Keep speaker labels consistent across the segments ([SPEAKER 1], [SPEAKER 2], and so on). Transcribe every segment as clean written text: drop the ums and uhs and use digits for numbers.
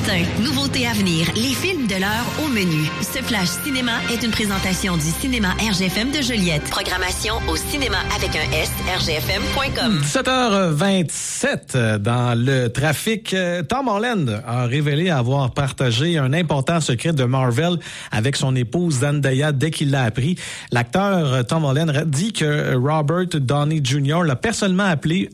[SPEAKER 1] matin, nouveautés à venir, les films de l'heure au menu. Ce flash cinéma est une présentation du cinéma RGFM de Joliette. Programmation au cinéma avec un S, rgfm.com.
[SPEAKER 2] 17h27 dans le trafic. Tom Holland a révélé avoir partagé un important secret de Marvel avec son épouse Zendaya dès qu'il l'a appris. L'acteur Tom Holland dit que Robert Downey Jr. l'a personnellement appelé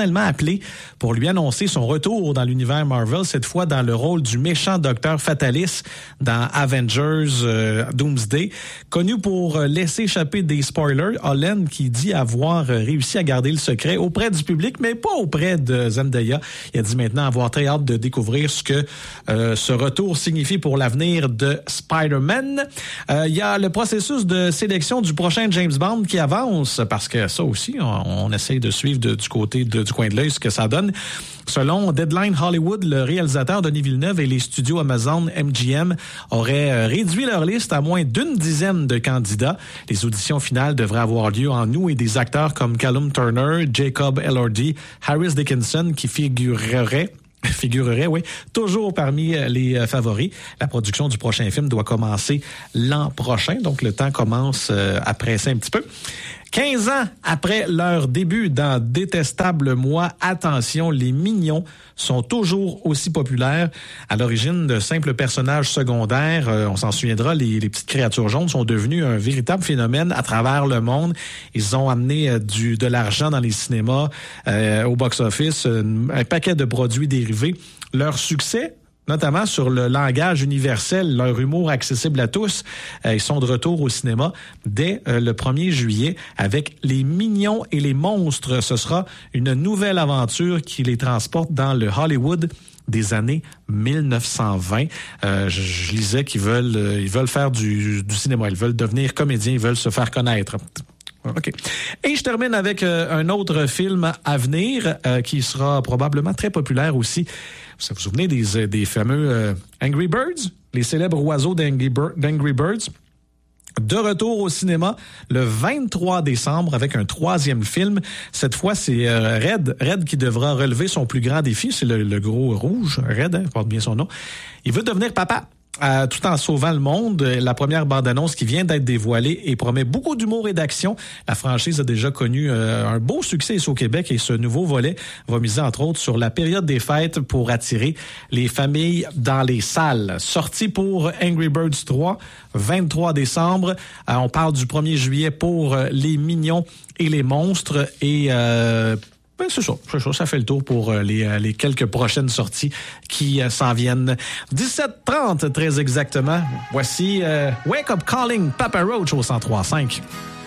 [SPEAKER 2] pour lui annoncer son retour dans l'univers Marvel, cette fois dans le rôle du méchant Docteur Fatalis dans Avengers Doomsday. Connu pour laisser échapper des spoilers, Holland qui dit avoir réussi à garder le secret auprès du public, mais pas auprès de Zendaya. Il a dit maintenant avoir très hâte de découvrir ce que ce retour signifie pour l'avenir de Spider-Man. Il y a le processus de sélection du prochain James Bond qui avance, parce que ça aussi, on essaye de suivre du côté du coin de l'œil ce que ça donne. Selon Deadline Hollywood, le réalisateur Denis Villeneuve et les studios Amazon MGM auraient réduit leur liste à moins d'une dizaine de candidats. Les auditions finales devraient avoir lieu en août et des acteurs comme Callum Turner, Jacob Elordi, Harris Dickinson qui figurerait, oui, toujours parmi les favoris. La production du prochain film doit commencer l'an prochain, donc le temps commence à presser un petit peu. 15 ans après leur début dans Détestable Moi, attention, les Mignons sont toujours aussi populaires. À l'origine de simples personnages secondaires, on s'en souviendra, les petites créatures jaunes sont devenues un véritable phénomène à travers le monde. Ils ont amené de l'argent dans les cinémas, au box-office, un paquet de produits dérivés. Leur succès, notamment sur le langage universel, leur humour accessible à tous. Ils sont de retour au cinéma dès le 1er juillet avec Les Mignons et les Monstres. Ce sera une nouvelle aventure qui les transporte dans le Hollywood des années 1920. Je lisais qu'ils veulent faire du cinéma, ils veulent devenir comédiens, ils veulent se faire connaître. OK. Et je termine avec un autre film à venir qui sera probablement très populaire aussi. Vous vous souvenez des fameux Angry Birds, les célèbres oiseaux d'Angry Birds? De retour au cinéma le 23 décembre avec un troisième film. Cette fois, c'est Red qui devra relever son plus grand défi. C'est le gros rouge, Red, porte bien son nom. Il veut devenir papa. Tout en sauvant le monde. La première bande-annonce qui vient d'être dévoilée et promet beaucoup d'humour et d'action. La franchise a déjà connu un beau succès ici au Québec et ce nouveau volet va miser entre autres sur la période des fêtes pour attirer les familles dans les salles. Sortie pour Angry Birds 3, 23 décembre. On parle du 1er juillet pour Les Mignons et les Monstres et... c'est ça fait le tour pour les quelques prochaines sorties qui s'en viennent. 17h30, très exactement. Voici Wake Up Calling, Papa Roach au 103.5.